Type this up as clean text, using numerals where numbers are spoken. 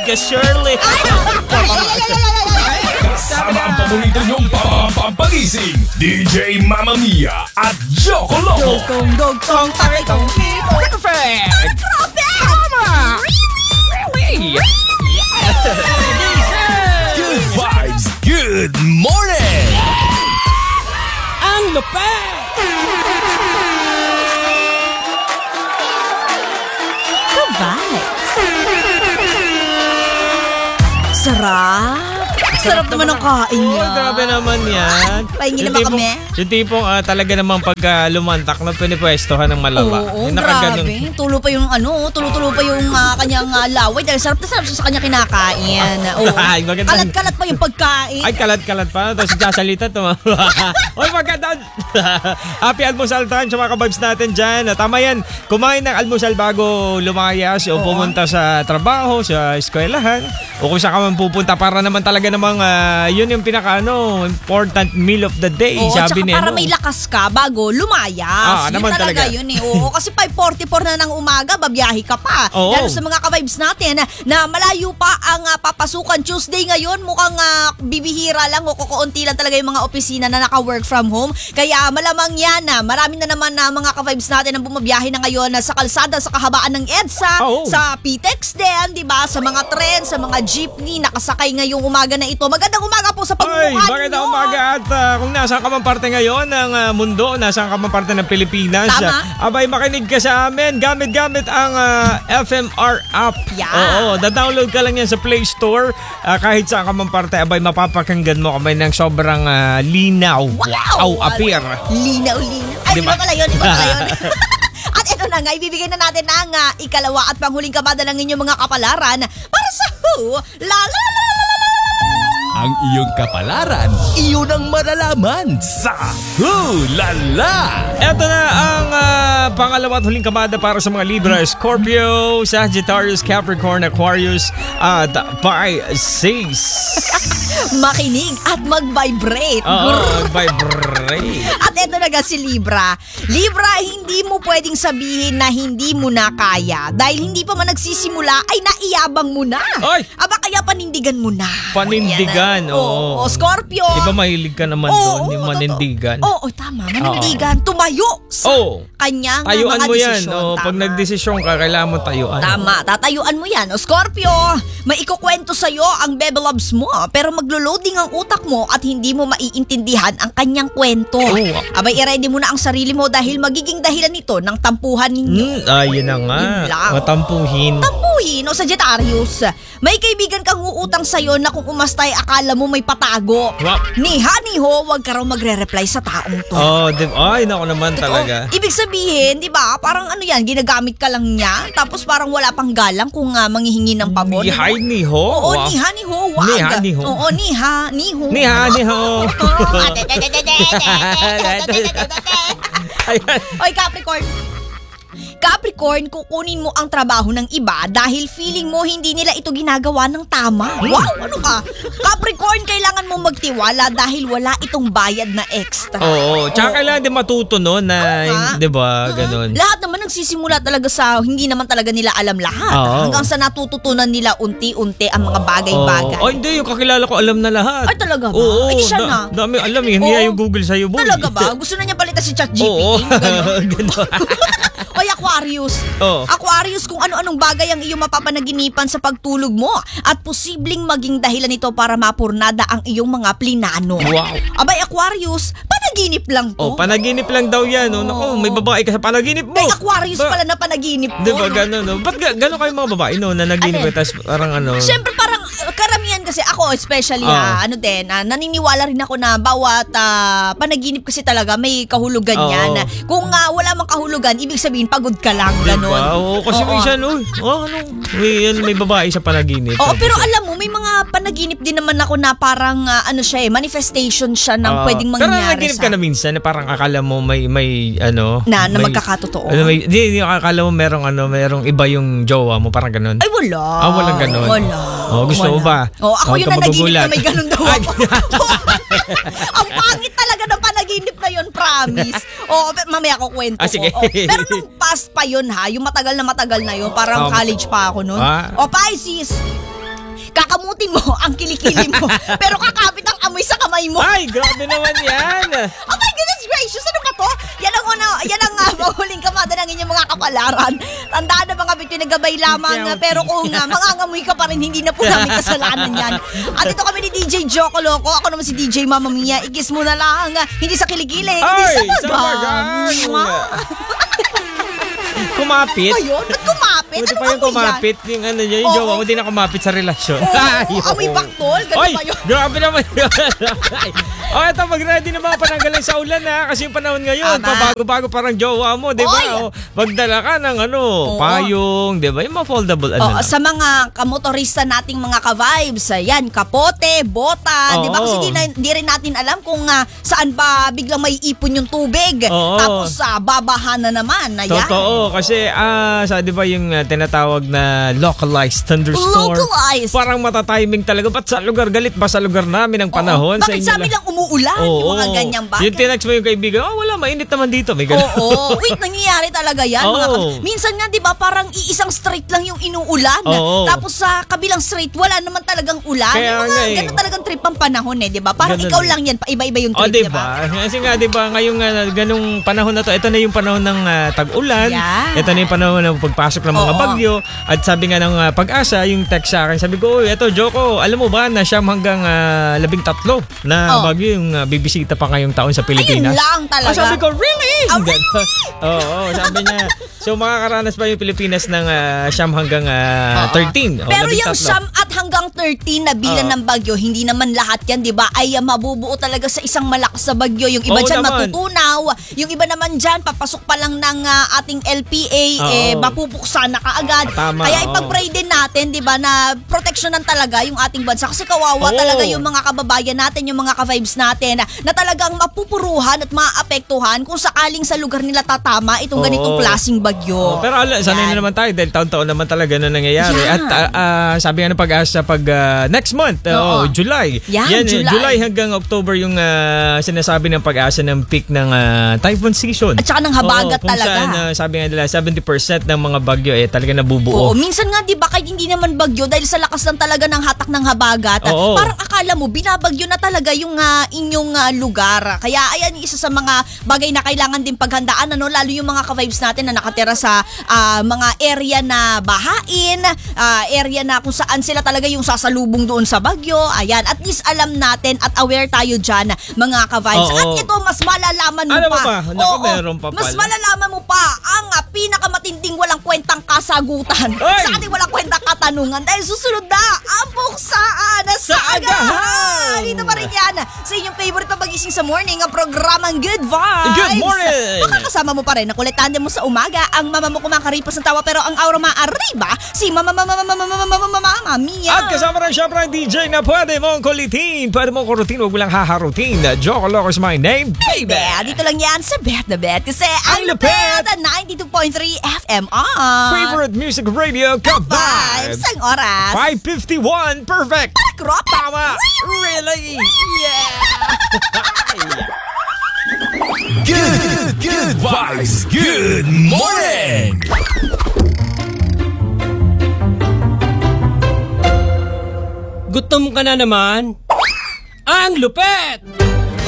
ka, Shirley. Kasama ang paborito niyong pampagising, DJ Mamma Mia at Joko Loco. Dugtong, takitong, Perfect! Tama! Really? Good vibes, good morning! Ang lupet! Sarap naman ang kain niya. Grabe naman yan. Pahingi naman kami. Yung tipong talaga namang pagka lumantak na pinipwestohan ng malala. Oo, Yung grabe. Tulo pa yung tulo-tulo pa yung kanyang laway dahil sarap na sarap siya sa kanya kinakain. Oo. Ay, maganda. Kalat-kalat pa yung pagkain. Ay, kalat-kalat pa. Tapos sasalita to. Oy, maganda. Happy almusal time sa mga kababs natin dyan. Tama yan. Kumain ng almusal bago lumayas o pumunta sa trabaho, sa eskwelahan. O kung saan ka man pupunta para naman talaga namang yun yung important meal of the day. Oo, sabi ni para may lakas ka bago lumayas. Yun naman talaga talaga. yun eh. Oo, kasi 5:44 na ng umaga, babiyahe ka pa. Oo. Lalo sa mga ka-vibes natin na malayo pa ang papasukan. Tuesday ngayon, mukhang bibihira lang o kukunti lang talaga yung mga opisina na naka-work from home. Kaya malamang yan marami na naman na mga ka-vibes natin na bumabiyahe na ngayon sa kalsada, sa kahabaan ng EDSA, sa PTEX din, di ba? Sa mga tren, sa mga jeepney, nakasakay ngayong umaga na ito. Magandang umaga po sa pagbubukan nyo. Magandang umaga at kung nasaan ka man parte ngayon ng mundo, nasaan ka man parte ng Pilipinas, abay makinig ka sa amin gamit ang FMR app. Yeah. Oo, da-download ka lang yan sa Play Store. Kahit saan ka man parte, abay mapapakinggan mo kami ng sobrang linaw. Wow, appear. Linaw. Ay, Diba? iba pala yun. At ito na nga, ibibigay na natin ang ikalawa at panghuling kabada ng inyong mga kapalaran para sa La La La. Ang iyong kapalaran, iyon ang malalaman sa Hulala! Ito na ang pangalawa at huling kabada para sa mga Libra, Scorpio, Sagittarius, Capricorn, Aquarius at Pisces. Makinig at mag-vibrate. Vibrate. At ito na nga si Libra. Libra, hindi mo pwedeng sabihin na hindi mo na kaya. Dahil hindi pa man nagsisimula, ay naiyabang mo na. Ay! Aba, kaya panindigan mo na. Panindigan, oo. Scorpio. Iba mahilig ka naman doon, yung manindigan. Oo, tama. Manindigan. Tumayo sa kanyang tayuan mga mo yan. desisyon. Pag nagdesisyon ka, kailangan mo tayuan. Tama, tatayuan mo yan. Scorpio, may ikukwento sa'yo ang Bebe Loves mo, pero maglo-loading ang utak mo at hindi mo maiintindihan ang kanyang kwento. Abay, i-ready mo na ang sarili mo dahil magiging dahilan nito ng tampuhan ninyo. Ayun na nga. Yun lang. Tampuhin. O Sagittarius, may kaibigan kang uutang sa'yo na kung umastay akala mo may patago. Niho, wag ka raw magre-reply sa taong to. Ay, naku naman talaga. Ibig sabihin, di ba, parang ginagamit ka lang niya, tapos parang wala pang galang kung manghihingi ng pabor. Niho? Oo, Wow. niho, wag. Niho. Oo, niho. Niho. Oy, Capricorn, kukunin mo ang trabaho ng iba dahil feeling mo hindi nila ito ginagawa ng tama. Wow, ano ka? Capricorn, kailangan mo magtiwala dahil wala itong bayad na extra. Oo, tsaka kailangan din matuto no na, di ba, ganun. Lahat naman nagsisimula talaga sa hindi naman talaga nila alam lahat. Hanggang sa natututunan nila unti-unti ang mga bagay-bagay. Hindi, yung kakilala ko alam na lahat. Ay, talaga ba? Oo, Ay, di siya na. Dami alam eh, hindi yung Google sa'yo, boy. Talaga ba? Gusto na niya palitan si ChatGPT? Oo, Ganun. Oy, Aquarius. Aquarius, kung ano-anong bagay ang iyong mapapanaginipan sa pagtulog mo at posibleng maging dahilan nito para mapurnada ang iyong mga plinano. Wow. Abay, Aquarius, panaginip lang to. Panaginip lang daw yan. Naku, may babae ka sa panaginip mo. Kay Aquarius pala na panaginip mo. Di ba, gano'n, no? Ba't gano'n kayo mga babae, no, na naginip ko, tapos parang Siyempre, parang karamihan kasi ako, especially, naniniwala rin ako na bawat panaginip kasi talaga may kahulugan yan. Kung wala mang kahulugan, ibig sabihin, pagod ka lang, gano'n. Diba? Kasi minsan, may babae sa panaginip. Pero alam mo, may mga panaginip din naman ako na parang, manifestation siya ng pwedeng mangyari pero naginip ka na minsan na parang akala mo may na magkakatotoo. Hindi akala mo merong iba yung jowa mo, parang ganun. Ay, wala. Walang ganun. Wala. Gusto mo ba? Ako yung nanaginip na may ganun daw ako. Ang pangit talaga ng panaginip na yun, promise. Mamaya ko kwento ko. Sige. Pero nung past pa yun yung matagal na yun, parang college pa ako nun. Ah. Pisces, Kakamutin mo ang kilikili mo. Pero kakapit ang amoy sa kamay mo. Ay, grabe naman yan. Oh my goodness gracious, ano ba to? Yan ang mahuling kamada ng inyong mga kapalaran. Tandaan na mga bituin, nagabay lamang. Pero kung mangangamoy ka pa rin, hindi na po namin kasalanan yan. At ito kami ni DJ Joko Loco. Ako naman si DJ Mama Mia. Igis mo na lang. Hindi sa kiligili, hindi sa bagang. Kumapit. Ayun, ba't kumapit? Buti Ano pa ba yung kumapit. Yung ano yun, yung Oo. jowa mo, di na kumapit sa relasyon. Oo, amoy baktol. Ganun Ay, ba yun? grabe naman yun. O, eto, mag-ready na mga pananggaling sa ulan ha. Kasi yung panahon ngayon, Tama. pabago-bago parang jowa mo, di ba? Oy! O, magdala ka ng payong, di ba? Yung mga foldable, Oo, sa mga kamotorista nating mga ka-vibes, yan, kapote, bota, Oo. di ba? Kasi di rin natin alam kung saan ba biglang may ipon yung tubig. Oo. Tapos babaha na naman. Ayan. Totoo, kasi sa di ba yung tinatawag na localized thunderstorm? Localized. Parang matatiming talaga. Ba't sa lugar galit ba sa lugar namin ang panahon? Oo. Bakit sa amin lang umuulan? Yung mga ganyang bagay. Yung tinext mo yung kaibigan, wala, mainit naman dito. May ganun. Oo. Wait, nangyayari talaga yan. Oo. Minsan nga, di ba, parang iisang straight lang yung inuulan. Oo. Tapos sa kabilang straight, wala naman talagang ulan. Kaya Yung nga eh. ganun talagang trip ang panahon di ba? Parang Ganun ikaw eh. lang yan, iba-iba yung O, trip, di diba? ba? Kasi nga, diba, ngayong ganung panahon na to, ito na yung panahon ng tag-ulan. Yeah. Ito na yung panahon ng pagpasok ng mga Oo. bagyo. At sabi nga ng Pag-asa, yung text sa akin, sabi ko, eto, Joko, alam mo ba na siyam hanggang 13 na Oh. bagyo yung bibisita pa ngayong taon sa Pilipinas? Ayun lang talaga. Sabi ko, really? Ah, Ganon. Oo, sabi niya. So, makakaranas pa yung Pilipinas ng siyam hanggang 13. O, Pero yung 13. siyam at hanggang 13 na bilang Oo. ng bagyo, hindi naman lahat yan, di ba? Ay mabubuo talaga sa isang malakas na bagyo. Yung iba Oo dyan naman. matutunaw. Yung iba naman dyan, papasok pa lang ng ating LPA, Oo. mapupuksa na kaagad. Tama, Kaya oo. ipag-pray din natin, di ba, na proteksyonan talaga yung ating bansa. Kasi kawawa Oo. talaga yung mga kababayan natin, yung mga ka-vibes natin, na talagang mapupuruhan at maapektuhan kung sakaling sa lugar nila tatama itong Oo. ganitong klaseng bagyo. Pero sanay Yan. na naman tayo dahil taon-taon naman talaga na nangyayari. Yeah. At sabi nga ng Pag-asa pag next month, Oo. July. Yan, July. Hanggang October yung sinasabi ng Pag-asa ng peak ng typhoon season. At saka ng habagat Oo, kung talaga. Saan, sabi nga nila 70% ng mga bagyo talaga nabubuo. Oo, minsan nga 'di ba kahit hindi naman bagyo dahil sa lakas lang talaga ng hatak ng habagat, Oo. parang akala mo binabagyo na talaga yung inyong lugar. Kaya ayan isa sa mga bagay na kailangan din paghandaan lalo yung mga ka-vibes natin na nakatira sa mga area na bahain, area na kung saan sila talaga yung sasalubong doon sa bagyo. Ayan, at least alam natin at aware tayo diyan mga ka-vibes. Oo. At ito mas malalaman mo Ano pa. ba? Naku, meron pa Mas pala. malalaman mo pa ang pinakamatinding walang kwentang kasagutan Ay! sa ating walang kwentang katanungan dahil susunod na ang buksaan sa agahan. Dito pa rin yan sa inyong favorite pagising sa morning ang programang Good Vibes. Good morning! Makakasama mo pa rin, nakulitan din mo sa umaga ang mama mo kumakaripas ng tawa pero ang aura maariba si Mama Mia. At kasama rin syempre ang DJ na pwede mong kulitin, pwede mong kurutin, huwag mo lang haharutin. Joko Loco is my name, baby! Dito lang yan sa Bet na Bet kasi ang Ang lupit! lupit 92.3 FM on Favorite music radio, Vibes ka-vibes! ang oras. 5:51, perfect! Crop. Tama! Really? Yeah! Good vibes. Good morning. Gutom ka na naman? Ang lupet!